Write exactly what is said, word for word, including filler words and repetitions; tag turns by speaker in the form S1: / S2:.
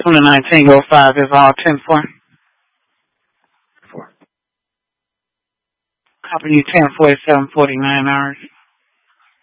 S1: twenty-nine Tango five is all ten four.
S2: Four.
S1: Copy you ten forty-seven forty-nine hours.